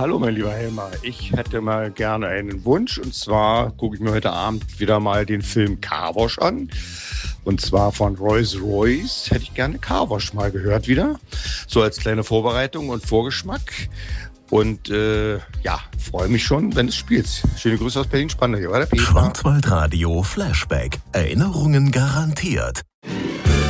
Hallo mein lieber Helmer, ich hätte mal gerne einen Wunsch und zwar gucke ich mir heute Abend wieder mal den Film Car Wash an und zwar von Rolls-Royce. Hätte ich gerne Car Wash mal gehört wieder, so als kleine Vorbereitung und Vorgeschmack und freue mich schon, wenn es spielt. Schöne Grüße aus Berlin-Spandau, hier war der Peter. Schwarzwaldradio Flashback, Erinnerungen garantiert.